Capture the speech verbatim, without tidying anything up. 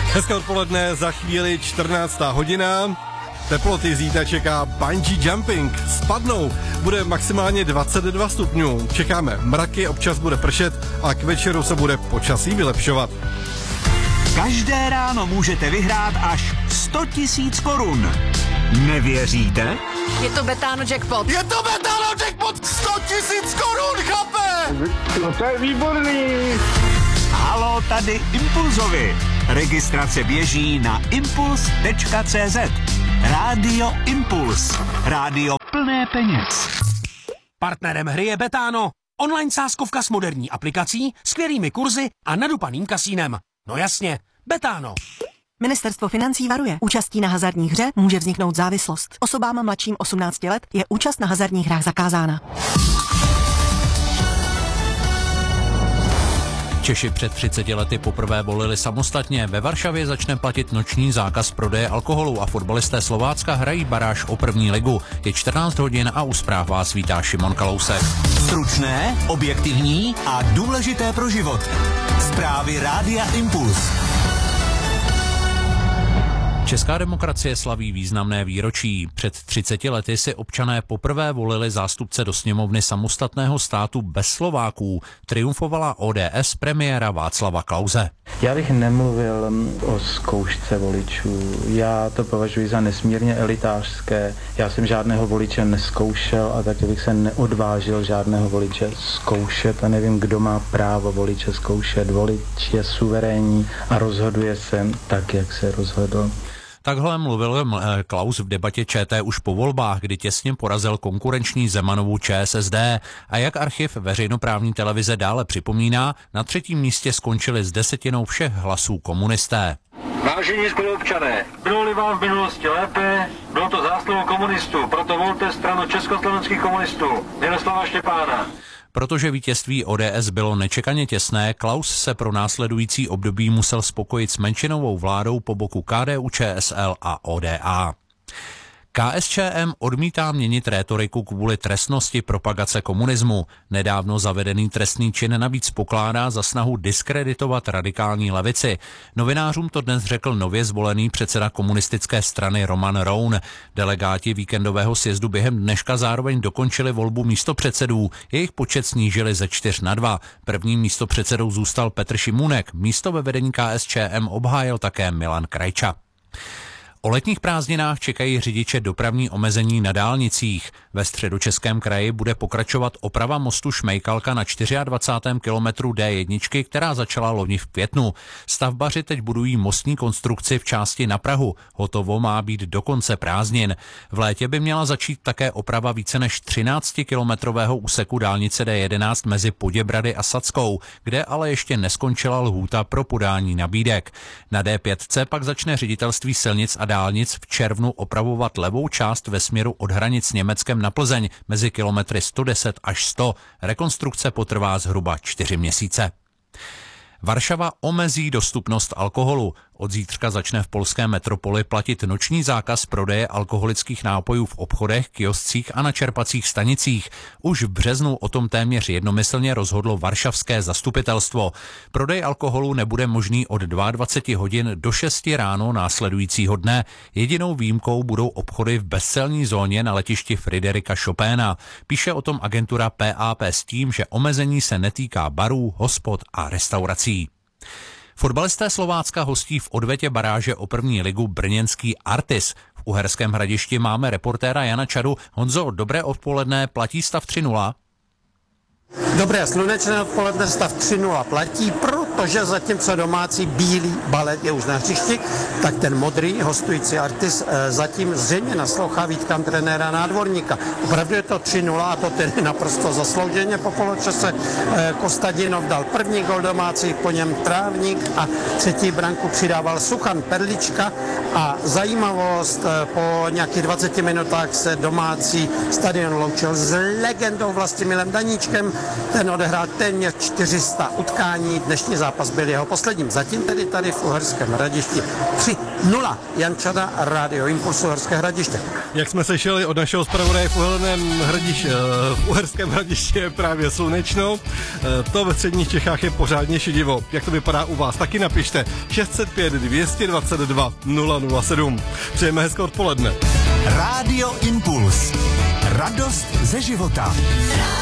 Hezké odpoledne, za chvíli čtrnáctá hodina. Teploty zítra čeká bungee jumping. Spadnou, bude maximálně dvacet dva stupňů. Čekáme mraky, občas bude pršet a k večeru se bude počasí vylepšovat. Každé ráno můžete vyhrát až sto tisíc korun. Nevěříte? Je to Betano jackpot. Je to Betano jackpot! sto tisíc korun, chlape! No to je výborný! Halo, tady Impulzovi. Registrace běží na impuls tečka cé zet. Rádio Impuls. Rádio plné peněz. Partnerem hry je Betano. Online sázkovka s moderní aplikací, skvělými kurzy a nadupaným kasínem. No jasně, Betano. Ministerstvo financí varuje. Účastí na hazardní hře může vzniknout závislost. Osobám mladším osmnácti let je účast na hazardních hrách zakázána. Češi před třiceti lety poprvé volili samostatně. Ve Varšavě začne platit noční zákaz prodeje alkoholu a fotbalisté Slovácka hrají baráž o první ligu. Je čtrnáct hodin a u zpráv vás vítá Šimon Kalousek. Stručné, objektivní a důležité pro život. Zprávy Rádia Impuls. Česká demokracie slaví významné výročí. Před třiceti lety si občané poprvé volili zástupce do sněmovny samostatného státu bez Slováků. Triumfovala O D S premiéra Václava Klause. Já bych nemluvil o zkoušce voličů. Já to považuji za nesmírně elitářské. Já jsem žádného voliče neskoušel a taky bych se neodvážil žádného voliče zkoušet a nevím, kdo má právo voliče zkoušet. Volič je suverénní a rozhoduje se tak, jak se rozhodl. Takhle mluvil Klaus v debatě Č T už po volbách, kdy těsně porazil konkurenční Zemanovu Č S S D. A jak archiv veřejnoprávní televize dále připomíná, na třetím místě skončili s desetinou všech hlasů komunisté. Vážení spoluobčané, bylo-li vám v minulosti lépe, bylo to zásluhou komunistů, proto volte stranu československých komunistů, Miroslava Štěpána. Protože vítězství O D S bylo nečekaně těsné, Klaus se pro následující období musel spokojit s menšinovou vládou po boku K D U Č S L a O D A. K S Č M odmítá měnit rétoriku kvůli trestnosti propagace komunismu. Nedávno zavedený trestný čin navíc pokládá za snahu diskreditovat radikální levici. Novinářům to dnes řekl nově zvolený předseda komunistické strany Roman Roun. Delegáti víkendového sjezdu během dneška zároveň dokončili volbu místopředsedů. Jejich počet snížili ze čtyř na dva. Prvním místopředsedou zůstal Petr Šimůnek. Místo ve vedení K S Č M obhájil také Milan Krajča. O letních prázdninách čekají řidiče dopravní omezení na dálnicích. Ve Středočeském kraji bude pokračovat oprava mostu Šmejkalka na dvacátém čtvrtém kilometru D jedna, která začala loni v květnu. Stavbaři teď budují mostní konstrukci v části na Prahu. Hotovo má být do konce prázdnin. V létě by měla začít také oprava více než třináctikilometrového úseku dálnice D jedenáct mezi Poděbrady a Sadskou, kde ale ještě neskončila lhůta pro podání nabídek. Na D pět pak začne ředitelství silnic a dálnic v červnu opravovat levou část ve směru od hranic s Německem na Plzeň mezi kilometry sto deset až sto. Rekonstrukce potrvá zhruba čtyři měsíce. Varšava omezí dostupnost alkoholu. Od zítřka začne v polské metropoli platit noční zákaz prodeje alkoholických nápojů v obchodech, kioscích a na čerpacích stanicích. Už v březnu o tom téměř jednomyslně rozhodlo varšavské zastupitelstvo. Prodej alkoholu nebude možný od dvacet dva hodin do šesti ráno následujícího dne. Jedinou výjimkou budou obchody v bezcelní zóně na letišti Friderika Chopina. Píše o tom agentura P A P s tím, že omezení se netýká barů, hospod a restaurací. Fotbalisté Slovácka hostí v odvetě baráže o první ligu brněnský Artis. V Uherském Hradišti máme reportéra Jana Čadu. Honzo, dobré odpoledne, platí stav tři nula? Dobré slunečné odpoledne, stav tři nula platí, protože zatímco domácí bílý Balet je už na hřišti, tak ten modrý hostující Artis zatím zřejmě naslouchá výtkám trenéra Nádvorníka. Opravdu je to tři nula a to tedy naprosto zaslouženě po poločase. Kostadinov dal první gol domácích, po něm Trávník a třetí branku přidával Suchan Perlička a zajímavost, po nějakých dvaceti minutách se domácí stadion loučil s legendou Vlastimilem Daníčkem. Ten odehrál téměř čtyři sta utkání, dnešní zápas zápas byl jeho posledním. Zatím tedy tady v Uherském Hradišti tři nula. Jan Čada, Rádio Impuls, Uherské Hradiště. Jak jsme slyšeli od našeho zpravodaje v Uhelném Hradišti, v Uherském Hradišti je právě slunečno, to ve středních Čechách je pořádně šedivo. Jak to vypadá u vás? Taky napište šest set pět dvě dvacet dva nula nula sedm. Přejeme hezké odpoledne. Rádio Impuls. Radost ze života.